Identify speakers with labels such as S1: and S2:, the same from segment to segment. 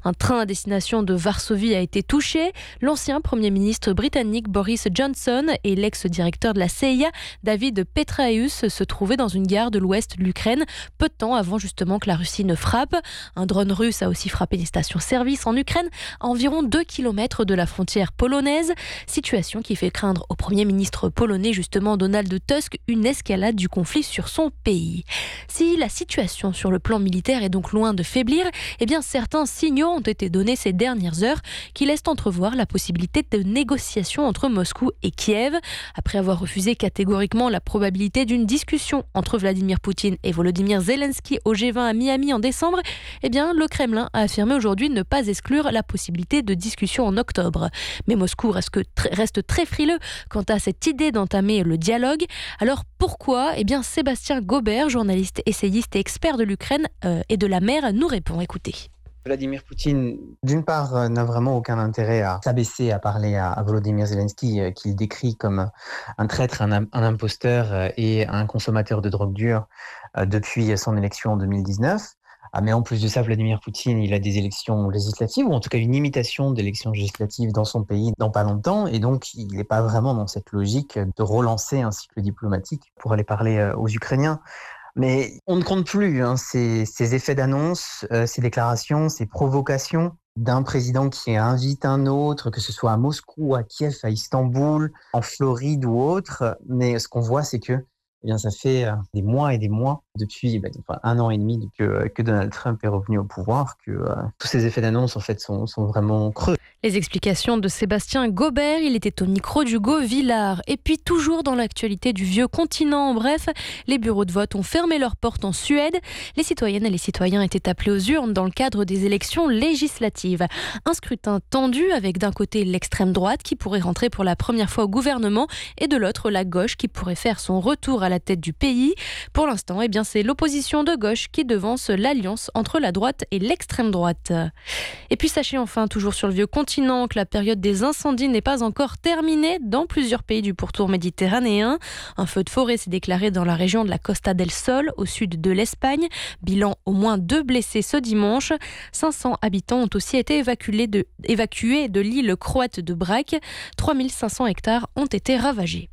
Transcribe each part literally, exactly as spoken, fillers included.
S1: Un train à destination de Varsovie a été touché. L'ancien Premier ministre britannique Boris Johnson et l'ex-directeur de la C I A, David Petraeus, se trouvaient dans une gare de l'ouest de l'Ukraine, peu de temps avant justement que la Russie ne frappe. Un drone russe a aussi frappé une station-service en Ukraine, à environ deux kilomètres de la frontière polonaise. Situation qui fait craindre au Premier ministre polonais, justement Donald Tusk, une escalade du conflit sur son pays. Si la situation sur le plan militaire est donc loin de faiblir, eh bien certains signaux ont été donnés ces dernières heures qui laissent entrevoir la possibilité de négociations entre Moscou et Kiev. Après avoir refusé catégoriquement la probabilité d'une discussion entre Vladimir Poutine et Volodymyr Zelensky au G vingt à Miami en décembre, eh bien le Kremlin a affirmé aujourd'hui ne pas exclure la possibilité de discussion en octobre. Mais Moscou reste, que tr- reste très frileux quant à cette idée d'entamer le dialogue. Alors pourquoi ? Eh bien Sébastien Gobert, journaliste, essayiste et expert de l'Ukraine euh, et de la mer, nous répond. Écoutez.
S2: Vladimir Poutine, d'une part, euh, n'a vraiment aucun intérêt à s'abaisser à parler à, à Volodymyr Zelensky, euh, qu'il décrit comme un traître, un, un imposteur euh, et un consommateur de drogue dure euh, depuis son élection en deux mille dix-neuf. Ah, mais en plus de ça, Vladimir Poutine, il a des élections législatives, ou en tout cas une imitation d'élections législatives dans son pays dans pas longtemps, et donc il n'est pas vraiment dans cette logique de relancer un cycle diplomatique pour aller parler euh, aux Ukrainiens. Mais on ne compte plus hein, ces, ces effets d'annonce, euh, ces déclarations, ces provocations d'un président qui invite un autre, que ce soit à Moscou, à Kiev, à Istanbul, en Floride ou autre. Mais ce qu'on voit, c'est que eh bien, ça fait euh, des mois et des mois, depuis ben, enfin, un an et demi que, que Donald Trump est revenu au pouvoir, que euh, tous ces effets d'annonce en fait, sont, sont vraiment creux.
S1: Les explications de Sébastien Gobert, il était au micro d'Hugo Villard. Et puis toujours dans l'actualité du vieux continent, bref, les bureaux de vote ont fermé leurs portes en Suède. Les citoyennes et les citoyens étaient appelés aux urnes dans le cadre des élections législatives. Un scrutin tendu avec d'un côté l'extrême droite qui pourrait rentrer pour la première fois au gouvernement et de l'autre la gauche qui pourrait faire son retour à la tête du pays. Pour l'instant, eh bien, c'est l'opposition de gauche qui devance l'alliance entre la droite et l'extrême droite. Et puis sachez enfin, toujours sur le vieux continent, que la période des incendies n'est pas encore terminée dans plusieurs pays du pourtour méditerranéen. Un feu de forêt s'est déclaré dans la région de la Costa del Sol, au sud de l'Espagne. Bilan, au moins deux blessés ce dimanche. cinq cents habitants ont aussi été évacués de, évacués de l'île croate de Brac. trois mille cinq cents hectares ont été ravagés.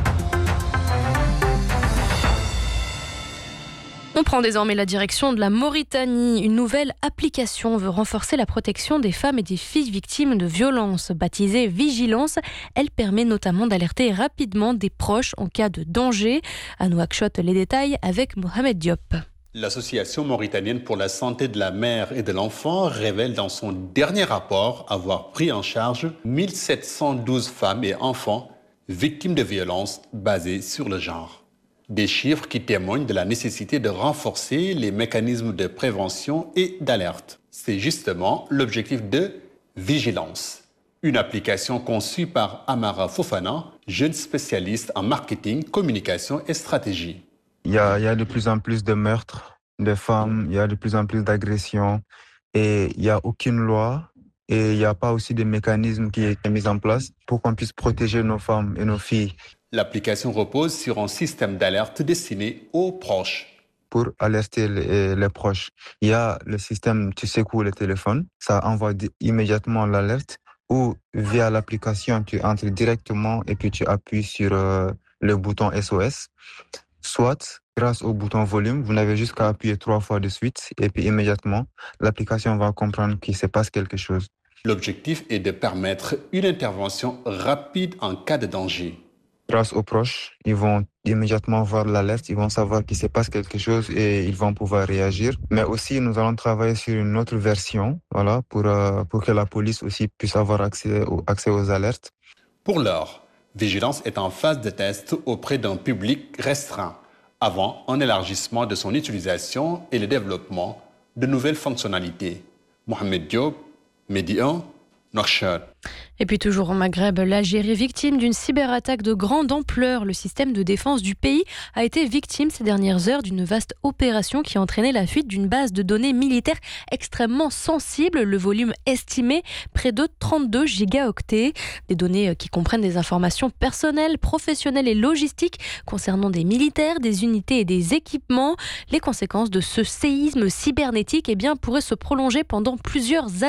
S1: On prend désormais la direction de la Mauritanie. Une nouvelle application veut renforcer la protection des femmes et des filles victimes de violences. Baptisée Vigilance, elle permet notamment d'alerter rapidement des proches en cas de danger. À Nouakchott, les détails avec Mohamed Diop.
S3: L'Association mauritanienne pour la santé de la mère et de l'enfant révèle dans son dernier rapport avoir pris en charge mille sept cent douze femmes et enfants victimes de violences basées sur le genre. Des chiffres qui témoignent de la nécessité de renforcer les mécanismes de prévention et d'alerte. C'est justement l'objectif de Vigilance, une application conçue par Amara Fofana, jeune spécialiste en marketing, communication et stratégie.
S4: Il y a, il y a de plus en plus de meurtres de femmes, il y a de plus en plus d'agressions et il n'y a aucune loi et il n'y a pas aussi de mécanisme qui est mis en place pour qu'on puisse protéger nos femmes et nos filles.
S3: L'application repose sur un système d'alerte destiné aux proches.
S4: Pour alerter les, les proches, il y a le système tu secoues le téléphone, ça envoie immédiatement l'alerte ou via l'application tu entres directement et puis tu appuies sur euh, le bouton S O S. Soit, grâce au bouton volume, vous n'avez juste qu'à appuyer trois fois de suite et puis immédiatement, l'application va comprendre qu'il se passe quelque chose.
S3: L'objectif est de permettre une intervention rapide en cas de danger.
S4: Grâce aux proches, ils vont immédiatement voir l'alerte, ils vont savoir qu'il se passe quelque chose et ils vont pouvoir réagir. Mais aussi, nous allons travailler sur une autre version, voilà, pour, euh, pour que la police aussi puisse avoir accès, au, accès aux alertes.
S3: Pour l'heure, Vigilance est en phase de test auprès d'un public restreint, avant un élargissement de son utilisation et le développement de nouvelles fonctionnalités. Mohamed Diop, Medi un, Nouakchott.
S1: Et puis toujours au Maghreb, l'Algérie, victime d'une cyberattaque de grande ampleur. Le système de défense du pays a été victime ces dernières heures d'une vaste opération qui a entraîné la fuite d'une base de données militaires extrêmement sensible. Le volume estimé, près de trente-deux gigaoctets. Des données qui comprennent des informations personnelles, professionnelles et logistiques concernant des militaires, des unités et des équipements. Les conséquences de ce séisme cybernétique eh bien, pourraient se prolonger pendant plusieurs années.